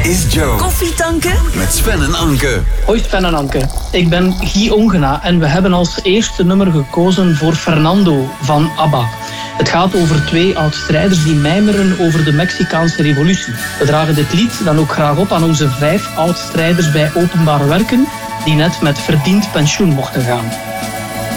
is Joe. Koffietanken Met Sven en Anke. Hoi Sven en Anke, ik ben Guy Ongena en we hebben als eerste nummer gekozen voor Fernando van ABBA. Het gaat over 2 oud-strijders die mijmeren over de Mexicaanse revolutie. We dragen dit lied dan ook graag op aan onze 5 oud-strijders bij openbare werken die net met verdiend pensioen mochten gaan.